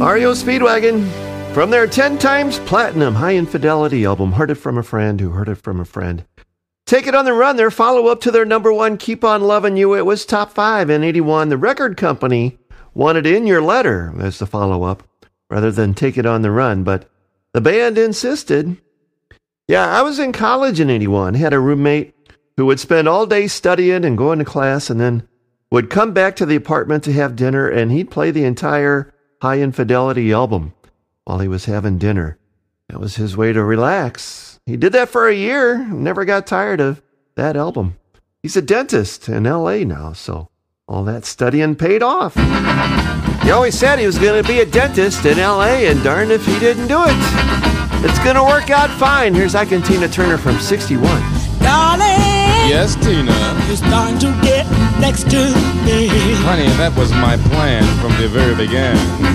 REO Speedwagon from their 10 times platinum High Infidelity album, Heard It From a Friend Who Heard It From a Friend. Take It on the Run, their follow-up to their number one, Keep On Loving You. It was top 5 in 81. The record company wanted In Your Letter as the follow-up rather than Take It on the Run, but the band insisted. Yeah, I was in college in 81, had a roommate who would spend all day studying and going to class and then would come back to the apartment to have dinner, and he'd play the entire High Infidelity album while he was having dinner. That was his way to relax. He did that for a year, never got tired of that album. He's a dentist in L.A. now, so all that studying paid off. He always said he was going to be a dentist in L.A., and darn if he didn't do it. It's going to work out fine. Here's Ike Tina Turner from 61. Darling, yes, Tina. you're starting to get next to me. Honey, that was my plan from the very beginning.